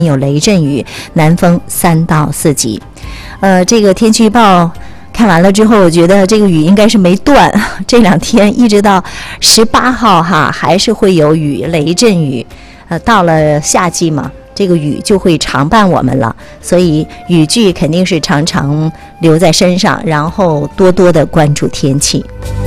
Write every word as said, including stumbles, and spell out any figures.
有雷阵雨，南风三到四级。呃，这个天气预报看完了之后，我觉得这个雨应该是没断，这两天一直到十八号哈，还是会有雨，雷阵雨。呃，到了夏季嘛，这个雨就会常伴我们了，所以雨具肯定是常常留在身上，然后多多的关注天气。